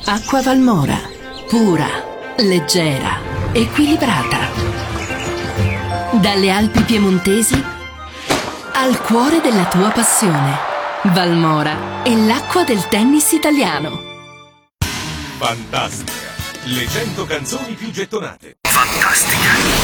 Acqua Valmora, pura, leggera, equilibrata. Dalle Alpi piemontesi al cuore della tua passione. Valmora è l'acqua del tennis italiano. Fantastica, le 100 canzoni più gettonate. Fantastica.